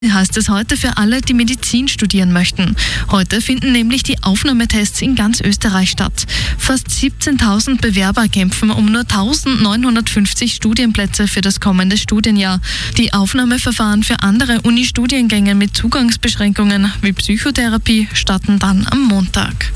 Heißt es heute für alle, die Medizin studieren möchten. Heute finden nämlich die Aufnahmetests in ganz Österreich statt. Fast 17.000 Bewerber kämpfen um nur 1.950 Studienplätze für das kommende Studienjahr. Die Aufnahmeverfahren für andere Uni-Studiengänge mit Zugangsbeschränkungen wie Psychotherapie starten dann am Montag.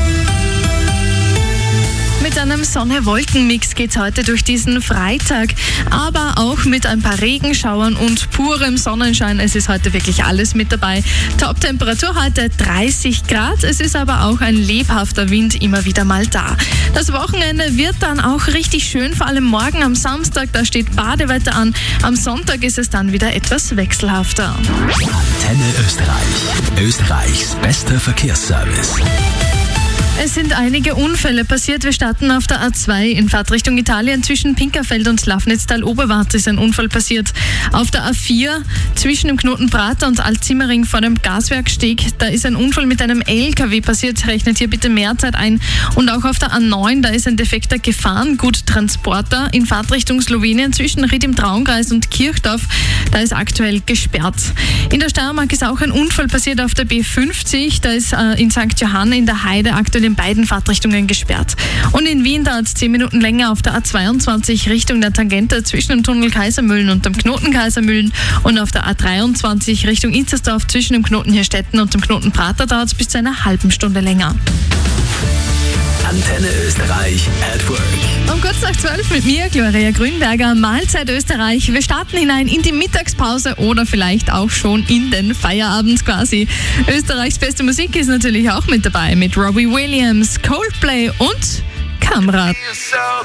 Mit einem Sonne-Wolken-Mix geht's heute durch diesen Freitag, aber auch mit ein paar Regenschauern und purem Sonnenschein. Es ist heute wirklich alles mit dabei. Top-Temperatur heute 30 Grad. Es ist aber auch ein lebhafter Wind immer wieder mal da. Das Wochenende wird dann auch richtig schön, vor allem morgen am Samstag, da steht Badewetter an. Am Sonntag ist es dann wieder etwas wechselhafter. Antenne Österreich. Österreichs bester Verkehrsservice. Es sind einige Unfälle passiert. Wir starten auf der A2 in Fahrtrichtung Italien. Zwischen Pinkerfeld und Lafnitztal-Oberwart ist ein Unfall passiert. Auf der A4 zwischen dem Knoten Prater und Alt-Simmering vor dem Gaswerksteg, da ist ein Unfall mit einem LKW passiert. Rechnet hier bitte mehr Zeit ein. Und auch auf der A9, da ist ein defekter Gefahrguttransporter in Fahrtrichtung Slowenien zwischen Ried im Traunkreis und Kirchdorf. Da ist aktuell gesperrt. In der Steiermark ist auch ein Unfall passiert auf der B50. Da ist in St. Johann in der Heide aktuell in beiden Fahrtrichtungen gesperrt. Und in Wien dauert es 10 Minuten länger auf der A22 Richtung der Tangente zwischen dem Tunnel Kaisermühlen und dem Knoten Kaisermühlen, und auf der A23 Richtung Inzersdorf zwischen dem Knoten Hirstetten und dem Knoten Prater dauert es bis zu einer halben Stunde länger. Antenne Österreich at Work. Um kurz nach 12 mit mir, Gloria Grünberger, Mahlzeit Österreich. Wir starten hinein in die Mittagspause oder vielleicht auch schon in den Feierabend quasi. Österreichs beste Musik ist natürlich auch mit dabei, mit Robbie Williams, Coldplay und Kamrat.